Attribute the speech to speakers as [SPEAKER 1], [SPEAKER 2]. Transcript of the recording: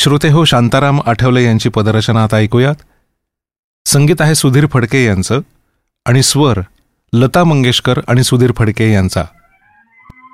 [SPEAKER 1] श्रोते हो, शांताराम आठवले यांची पदरचना आता ऐकूयात. संगीत आहे सुधीर फडके यांचं आणि स्वर लता मंगेशकर आणि सुधीर फडके यांचा.